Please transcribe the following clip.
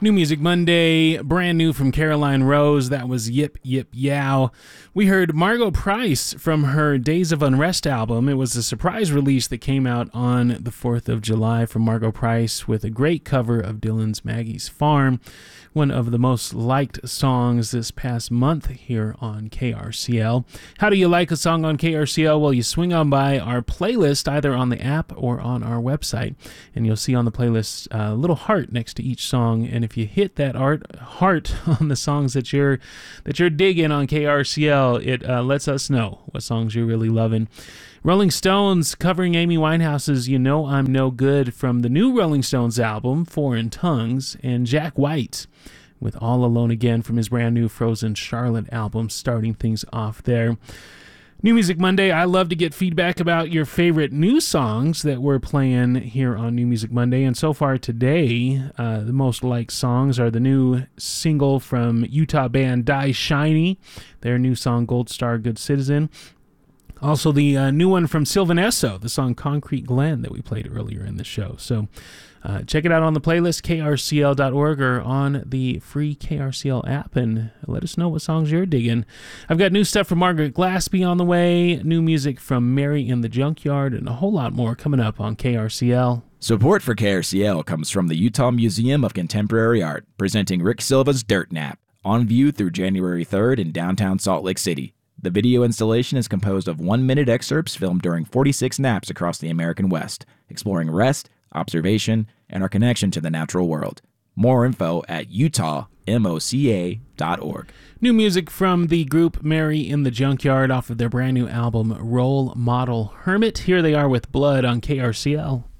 New Music Monday, brand new from Caroline Rose. That was Yip Yip Yow. We heard Margo Price from her Days of Unrest album. It was a surprise release that came out on the 4th of July from Margo Price with a great cover of Dylan's Maggie's Farm, one of the most liked songs this past month here on KRCL. How do you like a song on KRCL? Well, you swing on by our playlist either on the app or on our website, and you'll see on the playlist a little heart next to each song. And if you hit that heart on the songs that you're digging on KRCL, it lets us know what songs you're really loving. Rolling Stones covering Amy Winehouse's You Know I'm No Good from the new Rolling Stones album, Foreign Tongues, and Jack White with All Alone Again from his brand new Frozen Charlotte album, starting things off there. New Music Monday, I love to get feedback about your favorite new songs that we're playing here on New Music Monday, and so far today, the most liked songs are the new single from Utah band Die Shiny, their new song Gold Star Good Citizen. Also, the new one from Sylvan Esso, the song Concrete Glen that we played earlier in the show. So check it out on the playlist, krcl.org, or on the free KRCL app, and let us know what songs you're digging. I've got new stuff from Margaret Glaspie on the way, new music from Mary in the Junkyard, and a whole lot more coming up on KRCL. Support for KRCL comes from the Utah Museum of Contemporary Art, presenting Rick Silva's Dirt Nap, on view through January 3rd in downtown Salt Lake City. The video installation is composed of 1-minute excerpts filmed during 46 naps across the American West, exploring rest, observation, and our connection to the natural world. More info at utahmoca.org. New music from the group Mary in the Junkyard off of their brand new album Role Model Hermit. Here they are with Blood on KRCL.